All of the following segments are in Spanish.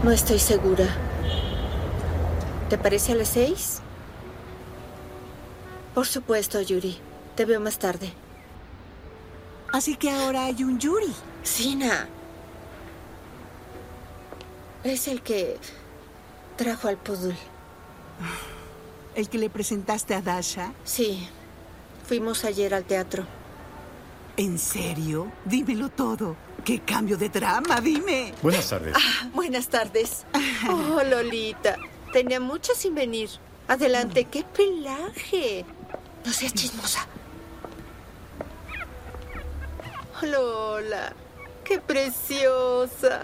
No estoy segura. ¿Te parece a las 6? Por supuesto, Yuri. Te veo más tarde. Así que ahora hay un Yuri. Sina. Es el que trajo al poodle. ¿El que le presentaste a Dasha? Sí. Fuimos ayer al teatro. ¿En serio? Dímelo todo. ¡Qué cambio de trama! ¡Dime! Buenas tardes. Buenas tardes. Oh, Lolita. Tenía mucho sin venir. Adelante, qué pelaje. No seas chismosa. Lola, qué preciosa.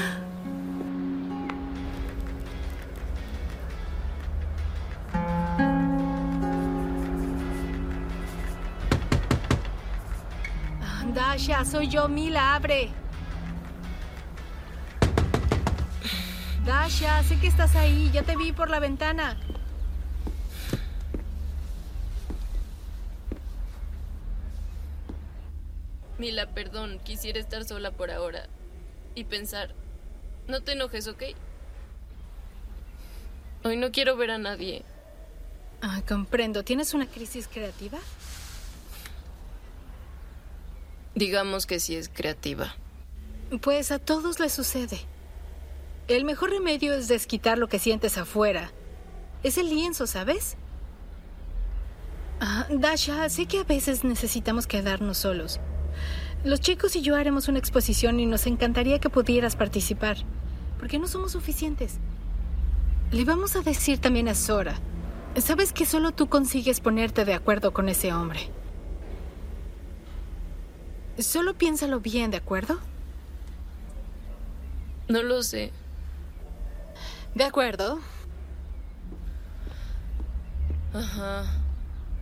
Dasha, soy yo, Mila, abre. Dasha, sé que estás ahí, ya te vi por la ventana. Mila, perdón, quisiera estar sola por ahora y pensar. No te enojes, ¿ok? Hoy no quiero ver a nadie. Comprendo. ¿Tienes una crisis creativa? Digamos que sí es creativa. Pues a todos les sucede. El mejor remedio es desquitar lo que sientes afuera. Es el lienzo, ¿sabes? Dasha, sé que a veces necesitamos quedarnos solos. Los chicos y yo haremos una exposición y nos encantaría que pudieras participar. Porque no somos suficientes. Le vamos a decir también a Sora. Sabes que solo tú consigues ponerte de acuerdo con ese hombre. Solo piénsalo bien, ¿de acuerdo? No lo sé. De acuerdo. Ajá.